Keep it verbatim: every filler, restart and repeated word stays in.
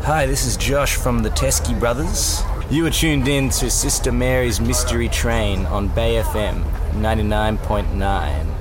Hi, this is Josh from the Teskey Brothers. You are tuned in to Sister Mary's Mystery Train on Bay F M ninety-nine point nine.